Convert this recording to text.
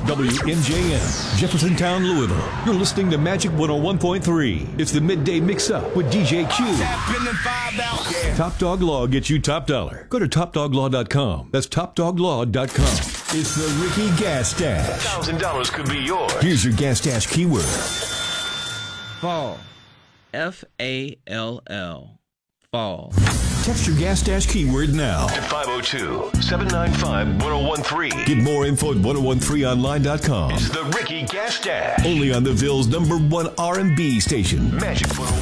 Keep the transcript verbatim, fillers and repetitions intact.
W M J M, Jeffersontown, Louisville. You're listening to Magic one oh one point three. It's the Midday Mix-Up with D J Q. Top Dog Law gets you top dollar. Go to top dog law dot com. That's top dog law dot com. It's the Ricky Gas Stash. one thousand dollars could be yours. Here's your gas stash keyword. Fall. F A L L. Fall. Text your gas stash keyword now to five oh two, seven nine five, one oh one three. Get more info at ten thirteen online dot com. It's the Ricky Gas Stash. Only on the Ville's number one R and B station. Magic one oh one.